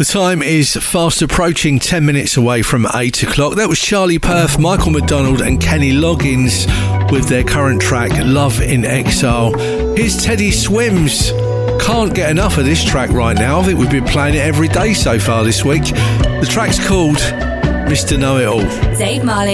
The time is fast approaching, 10 minutes away from 8 o'clock. That was Charlie Puth, Michael McDonald and Kenny Loggins with their current track, Love in Exile. Here's Teddy Swims. Can't get enough of this track right now. I think we've been playing it every day so far this week. The track's called Mr. Know-It-All. Dave Marley.